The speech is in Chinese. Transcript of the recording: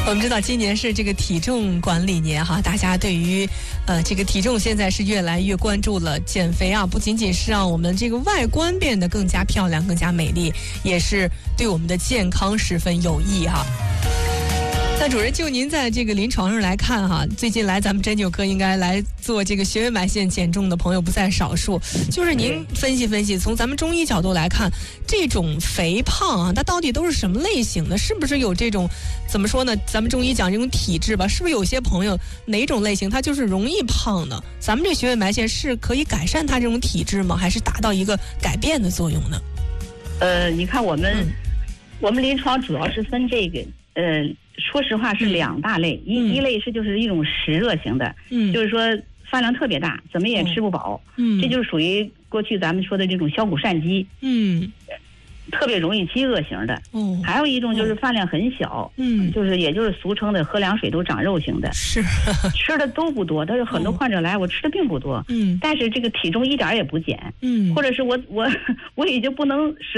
我们知道今年是这个体重管理年哈，大家对于这个体重现在是越来越关注了。减肥啊，不仅仅是让我们这个外观变得更加漂亮、更加美丽，也是对我们的健康十分有益哈。那主任，就您在这个临床上来看哈，最近来咱们针灸科应该来做这个穴位埋线减重的朋友不在少数。就是您分析分析，从咱们中医角度来看，这种肥胖啊，它到底都是什么类型的？是不是有这种怎么说呢？咱们中医讲这种体质吧，是不是有些朋友哪种类型他就是容易胖呢？咱们这穴位埋线是可以改善他这种体质吗？还是达到一个改变的作用呢？ 你看我们临床主要是分这个说实话是两大类，一类是就是一种实热型的，就是说饭量特别大，怎么也吃不饱，这就是属于过去咱们说的这种消谷善饥，特别容易饥饿型的。还有一种就是饭量很小，也就是俗称的喝凉水都长肉型的，是吃的都不多，但是很多患者来我吃的并不多，但是这个体重一点也不减，或者是我已经不能